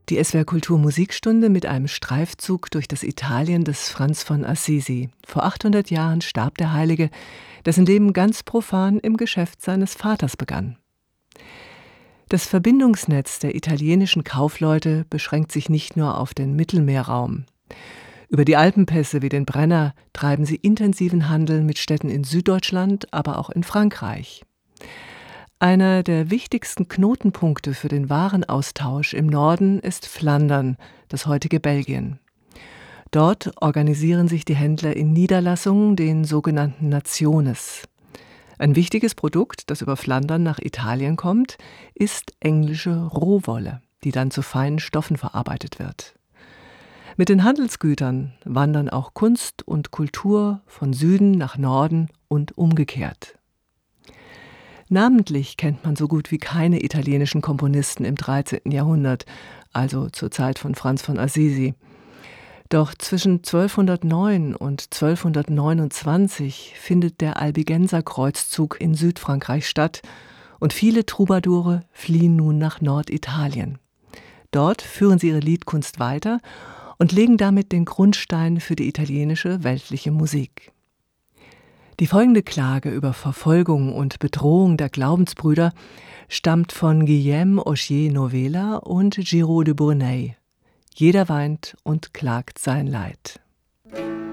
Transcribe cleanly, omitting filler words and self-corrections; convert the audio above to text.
Die SWR Kultur Musikstunde mit einem Streifzug durch das Italien des Franz von Assisi. Vor 800 Jahren starb der Heilige, dessen Leben ganz profan im Geschäft seines Vaters begann. Das Verbindungsnetz der italienischen Kaufleute beschränkt sich nicht nur auf den Mittelmeerraum. Über die Alpenpässe wie den Brenner treiben sie intensiven Handel mit Städten in Süddeutschland, aber auch in Frankreich. Einer der wichtigsten Knotenpunkte für den Warenaustausch im Norden ist Flandern, das heutige Belgien. Dort organisieren sich die Händler in Niederlassungen, den sogenannten Nationes. Ein wichtiges Produkt, das über Flandern nach Italien kommt, ist englische Rohwolle, die dann zu feinen Stoffen verarbeitet wird. Mit den Handelsgütern wandern auch Kunst und Kultur von Süden nach Norden und umgekehrt. Namentlich kennt man so gut wie keine italienischen Komponisten im 13. Jahrhundert, also zur Zeit von Franz von Assisi. Doch zwischen 1209 und 1229 findet der Albigenserkreuzzug in Südfrankreich statt und viele Troubadoure fliehen nun nach Norditalien. Dort führen sie ihre Liedkunst weiter und legen damit den Grundstein für die italienische weltliche Musik. Die folgende Klage über Verfolgung und Bedrohung der Glaubensbrüder stammt von Guillaume Augier Novello und Giraud de Burnay. Jeder weint und klagt sein Leid.